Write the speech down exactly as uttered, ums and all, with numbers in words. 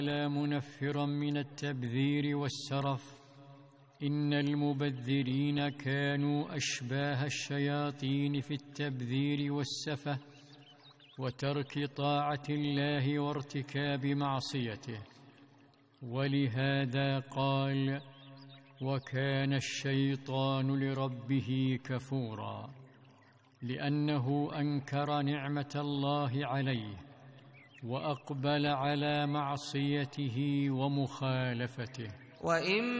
منفرا من التبذير والسرف. إن المبذرين كانوا أشباه الشياطين في التبذير والسفه وترك طاعة الله وارتكاب معصيته. ولهذا قال: وكان الشيطان لربه كفورا، لأنه أنكر نعمة الله عليه وأقبل على معصيته ومخالفته. وإن